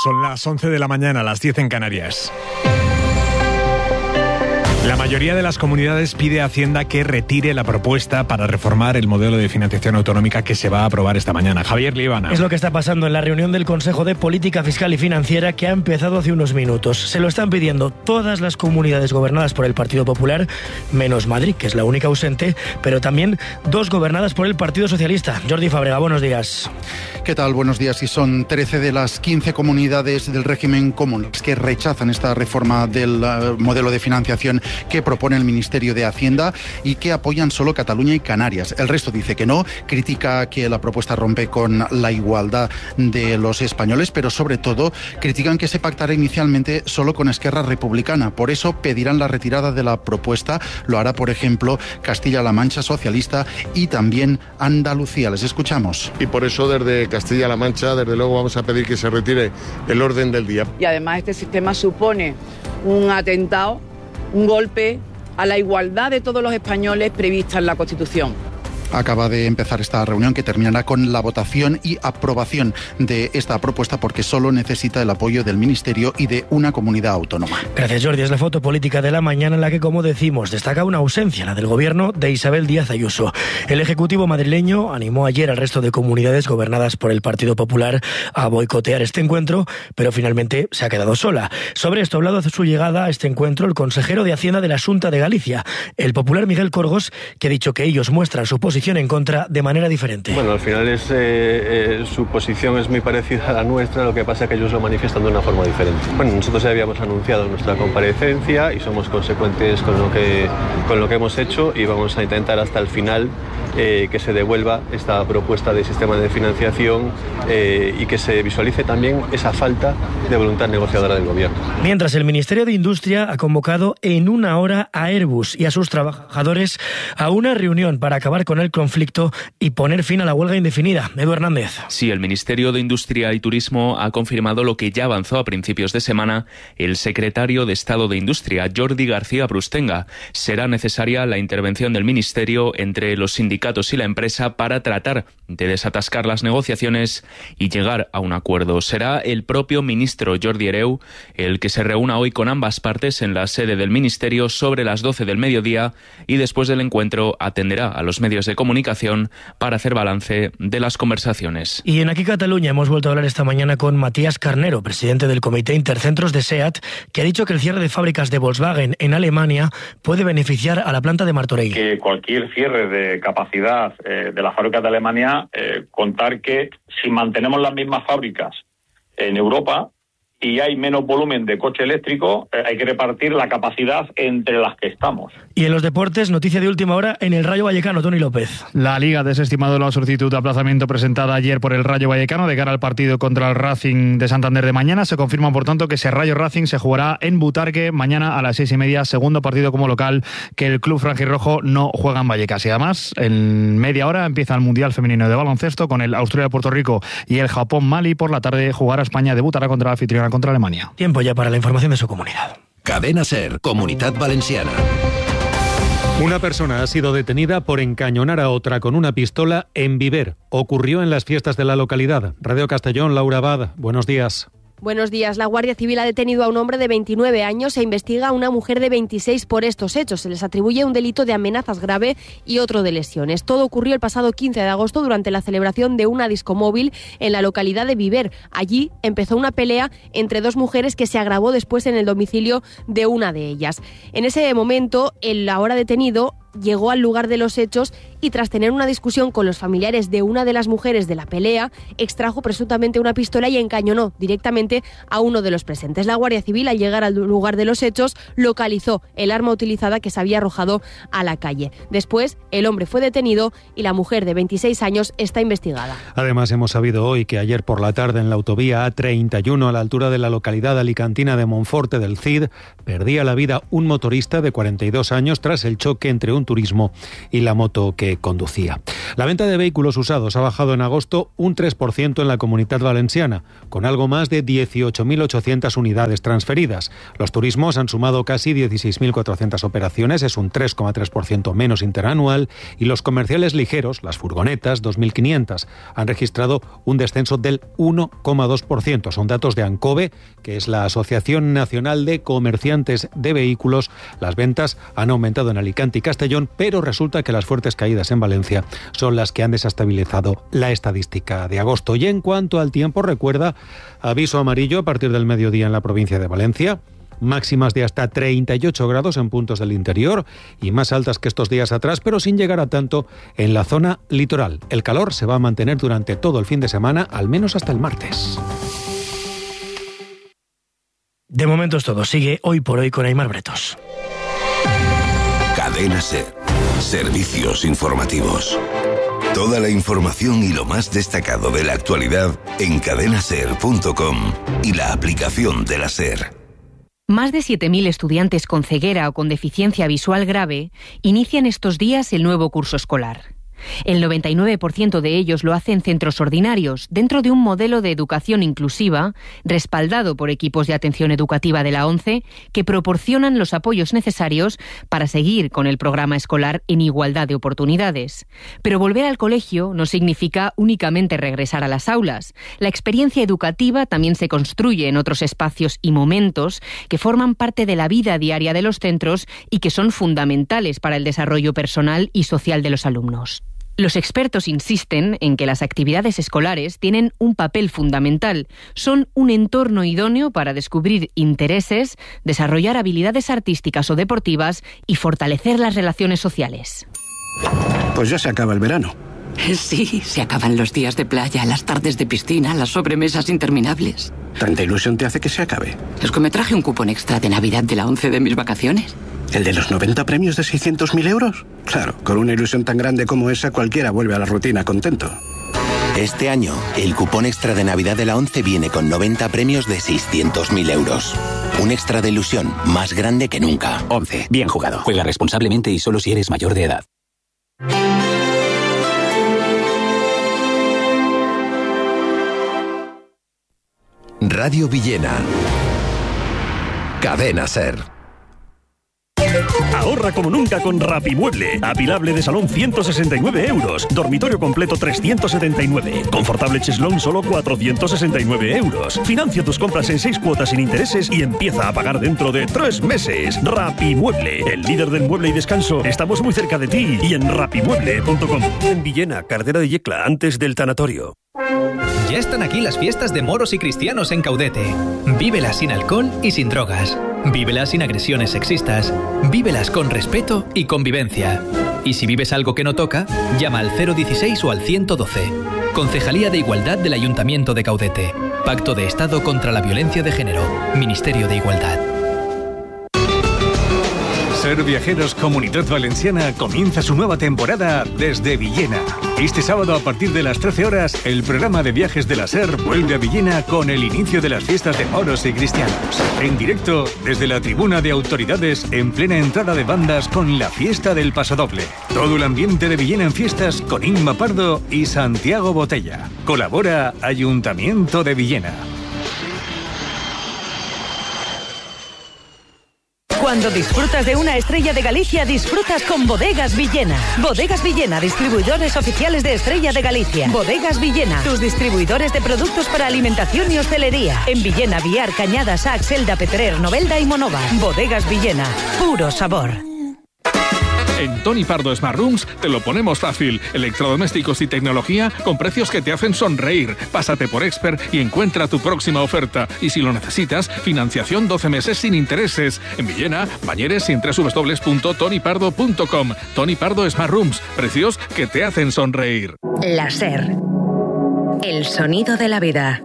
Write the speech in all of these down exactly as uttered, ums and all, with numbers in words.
Son las once de la mañana, las diez en Canarias. La mayoría de las comunidades pide a Hacienda que retire la propuesta para reformar el modelo de financiación autonómica que se va a aprobar esta mañana. Javier Líbana. Es lo que está pasando en la reunión del Consejo de Política Fiscal y Financiera que ha empezado hace unos minutos. Se lo están pidiendo todas las comunidades gobernadas por el Partido Popular, menos Madrid, que es la única ausente, pero también dos gobernadas por el Partido Socialista. Jordi Fábrega, buenos días. ¿Qué tal? Buenos días. Y son trece de las quince comunidades del régimen común que rechazan esta reforma del uh, modelo de financiación que propone el Ministerio de Hacienda y que apoyan solo Cataluña y Canarias. El resto dice que no, critica que la propuesta rompe con la igualdad de los españoles, pero sobre todo critican que se pactará inicialmente solo con Esquerra Republicana. Por eso pedirán la retirada de la propuesta. Lo hará, por ejemplo, Castilla-La Mancha Socialista y también Andalucía. Les escuchamos. Y por eso desde Castilla-La Mancha, desde luego, vamos a pedir que se retire el orden del día. Y además este sistema supone un atentado, un golpe a la igualdad de todos los españoles prevista en la Constitución. Acaba de empezar esta reunión que terminará con la votación y aprobación de esta propuesta porque solo necesita el apoyo del Ministerio y de una comunidad autónoma. Gracias, Jordi. Es la foto política de la mañana en la que, como decimos, destaca una ausencia, la del gobierno de Isabel Díaz Ayuso. El Ejecutivo madrileño animó ayer al resto de comunidades gobernadas por el Partido Popular a boicotear este encuentro, pero finalmente se ha quedado sola. Sobre esto ha hablado de su llegada a este encuentro el consejero de Hacienda de la Xunta de Galicia, el popular Miguel Corgos, que ha dicho que ellos muestran su posición en contra de manera diferente. Bueno, al final es, eh, eh, su posición es muy parecida a la nuestra, lo que pasa es que ellos lo manifiestan de una forma diferente. Bueno, nosotros ya habíamos anunciado nuestra comparecencia y somos consecuentes con lo que, con lo que hemos hecho y vamos a intentar hasta el final eh, que se devuelva esta propuesta de sistema de financiación eh, y que se visualice también esa falta de voluntad negociadora del gobierno. Mientras, el Ministerio de Industria ha convocado en una hora a Airbus y a sus trabajadores a una reunión para acabar con el conflicto y poner fin a la huelga indefinida. Edu Hernández. Sí, el Ministerio de Industria y Turismo ha confirmado lo que ya avanzó a principios de semana el secretario de Estado de Industria, Jordi García Brustenga. Será necesaria la intervención del Ministerio entre los sindicatos y la empresa para tratar de desatascar las negociaciones y llegar a un acuerdo. Será el propio ministro Jordi Hereu el que se reúna hoy con ambas partes en la sede del Ministerio sobre las doce del mediodía y después del encuentro atenderá a los medios de comunicación para hacer balance de las conversaciones. Y en Aquí Cataluña hemos vuelto a hablar esta mañana con Matías Carnero, presidente del Comité Intercentros de SEAT, que ha dicho que el cierre de fábricas de Volkswagen en Alemania puede beneficiar a la planta de Martorell. Que cualquier cierre de capacidad eh, de las fábricas de Alemania, eh, contar que si mantenemos las mismas fábricas en Europa y hay menos volumen de coche eléctrico, eh, hay que repartir la capacidad entre las que estamos. Y en los deportes, noticia de última hora en el Rayo Vallecano, Toni López. La Liga ha desestimado la solicitud de aplazamiento presentada ayer por el Rayo Vallecano de cara al partido contra el Racing de Santander de mañana. Se confirma, por tanto, que ese Rayo Racing se jugará en Butarque mañana a las seis y media, segundo partido como local que el club franjirrojo no juega en Vallecas. Y además, en media hora empieza el Mundial Femenino de Baloncesto con el Australia-Puerto Rico y el Japón-Mali. Por la tarde jugará España, debutará contra la anfitriona contra Alemania. Tiempo ya para la información de su comunidad. Cadena SER, Comunidad Valenciana. Una persona ha sido detenida por encañonar a otra con una pistola en Viver. Ocurrió en las fiestas de la localidad. Radio Castellón, Laura Abad, buenos días. Buenos días. La Guardia Civil ha detenido a un hombre de veintinueve años e investiga a una mujer de veintiséis por estos hechos. Se les atribuye un delito de amenazas grave y otro de lesiones. Todo ocurrió el pasado quince de agosto durante la celebración de una discomóvil en la localidad de Viver. Allí empezó una pelea entre dos mujeres que se agravó después en el domicilio de una de ellas. En ese momento, el ahora detenido llegó al lugar de los hechos y, tras tener una discusión con los familiares de una de las mujeres de la pelea, extrajo presuntamente una pistola y encañonó directamente a uno de los presentes. La Guardia Civil, al llegar al lugar de los hechos, localizó el arma utilizada que se había arrojado a la calle. Después, el hombre fue detenido y la mujer de veintiséis años está investigada. Además, hemos sabido hoy que ayer por la tarde en la autovía A treinta y uno, a la altura de la localidad alicantina de Monforte del Cid, perdía la vida un motorista de cuarenta y dos años tras el choque entre un turismo y la moto que que conducía. La venta de vehículos usados ha bajado en agosto un tres por ciento en la Comunitat Valenciana, con algo más de dieciocho mil ochocientas unidades transferidas. Los turismos han sumado casi dieciséis mil cuatrocientas operaciones, es un tres coma tres por ciento menos interanual, y los comerciales ligeros, las furgonetas, dos mil quinientas, han registrado un descenso del uno coma dos por ciento. Son datos de ANCOVE, que es la Asociación Nacional de Comerciantes de Vehículos. Las ventas han aumentado en Alicante y Castellón, pero resulta que las fuertes caídas en Valencia son las que han desestabilizado la estadística de agosto. Y en cuanto al tiempo, recuerda, aviso amarillo a partir del mediodía en la provincia de Valencia. Máximas de hasta treinta y ocho grados en puntos del interior y más altas que estos días atrás, pero sin llegar a tanto en la zona litoral. El calor se va a mantener durante todo el fin de semana, al menos hasta el martes. De momento es todo. Sigue Hoy por Hoy con Aimar Bretos. Cadena SER. Servicios informativos. Toda la información y lo más destacado de la actualidad en cadena ser punto com y la aplicación de la SER. Más de siete mil estudiantes con ceguera o con deficiencia visual grave inician estos días el nuevo curso escolar. El noventa y nueve por ciento de ellos lo hace en centros ordinarios, dentro de un modelo de educación inclusiva, respaldado por equipos de atención educativa de la ONCE, que proporcionan los apoyos necesarios para seguir con el programa escolar en igualdad de oportunidades. Pero volver al colegio no significa únicamente regresar a las aulas. La experiencia educativa también se construye en otros espacios y momentos que forman parte de la vida diaria de los centros y que son fundamentales para el desarrollo personal y social de los alumnos. Los expertos insisten en que las actividades escolares tienen un papel fundamental. Son un entorno idóneo para descubrir intereses, desarrollar habilidades artísticas o deportivas y fortalecer las relaciones sociales. Pues ya se acaba el verano. Sí, se acaban los días de playa, las tardes de piscina, las sobremesas interminables. ¿Tanta ilusión te hace que se acabe? Es que me traje un cupón extra de Navidad de la ONCE de mis vacaciones. ¿El de los noventa premios de seiscientos mil euros? Claro, con una ilusión tan grande como esa, cualquiera vuelve a la rutina contento. Este año, el cupón extra de Navidad de la ONCE viene con noventa premios de seiscientos mil euros. Un extra de ilusión más grande que nunca. ONCE, bien jugado. Juega responsablemente y solo si eres mayor de edad. Radio Villena. Cadena SER. Ahorra como nunca con Rapimueble. Apilable de salón ciento sesenta y nueve euros. Dormitorio completo trescientos setenta y nueve. Confortable cheslón solo cuatrocientos sesenta y nueve euros. Financia tus compras en seis cuotas sin intereses y empieza a pagar dentro de tres meses. Rapimueble, el líder del mueble y descanso. Estamos muy cerca de ti y en rapimueble punto com. En Villena, Carretera de Yecla, antes del tanatorio. Ya están aquí las fiestas de moros y cristianos en Caudete. Vívelas sin alcohol y sin drogas. Vívelas sin agresiones sexistas. Vívelas con respeto y convivencia. Y si vives algo que no toca, llama al cero dieciséis o al ciento doce. Concejalía de Igualdad del Ayuntamiento de Caudete. Pacto de Estado contra la Violencia de Género. Ministerio de Igualdad. SER Viajeros Comunitat Valenciana comienza su nueva temporada desde Villena. Este sábado a partir de las trece horas, el programa de viajes de la SER vuelve a Villena con el inicio de las fiestas de moros y cristianos. En directo, desde la tribuna de autoridades, en plena entrada de bandas con la fiesta del pasodoble. Todo el ambiente de Villena en fiestas con Inma Pardo y Santiago Botella. Colabora Ayuntamiento de Villena. Cuando disfrutas de una Estrella de Galicia, disfrutas con Bodegas Villena. Bodegas Villena, distribuidores oficiales de Estrella de Galicia. Bodegas Villena, tus distribuidores de productos para alimentación y hostelería. En Villena, Viar, Cañadas, Axelda, Petrer, Novelda y Monova. Bodegas Villena, puro sabor. En Tony Pardo Smart Rooms te lo ponemos fácil. Electrodomésticos y tecnología con precios que te hacen sonreír. Pásate por Expert y encuentra tu próxima oferta. Y si lo necesitas, financiación doce meses sin intereses. En Villena, Bañeres y en doble u doble u doble u punto tony pardo punto com. Tony Pardo Smart Rooms. Precios que te hacen sonreír. La SER. El sonido de la vida.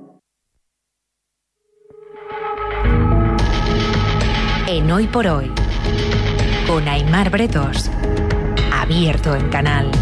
En Hoy por Hoy, con Aimar Bretos, abierto en Canal.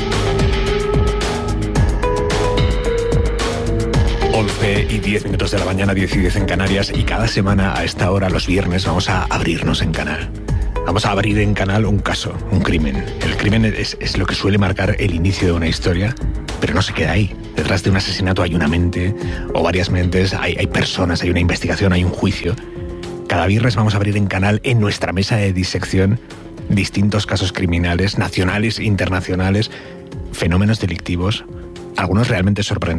once y diez minutos de la mañana, diez y diez en Canarias, y cada semana a esta hora, los viernes, vamos a abrirnos en Canal. Vamos a abrir en canal un caso, un crimen. El crimen es, es lo que suele marcar el inicio de una historia, pero no se queda ahí. Detrás de un asesinato hay una mente o varias mentes, hay, hay personas, hay una investigación, hay un juicio. Cada viernes vamos a abrir en canal, en nuestra mesa de disección, distintos casos criminales, nacionales e internacionales, fenómenos delictivos, algunos realmente sorprendentes.